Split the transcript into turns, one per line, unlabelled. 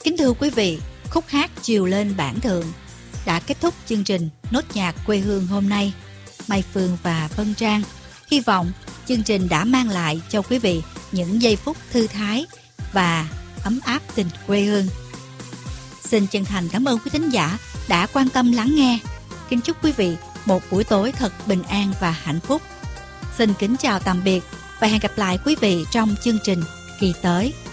Kính thưa quý vị, khúc hát Chiều Lên Bản Thượng đã kết thúc chương trình Nốt Nhạc Quê Hương hôm nay. Mai Phương và Vân Trang hy vọng chương trình đã mang lại cho quý vị những giây phút thư thái và ấm áp tình quê hương. Xin chân thành cảm ơn quý thính giả đã quan tâm lắng nghe. Kính chúc quý vị một buổi tối thật bình an và hạnh phúc. Xin kính chào tạm biệt và hẹn gặp lại quý vị trong chương trình kỳ tới.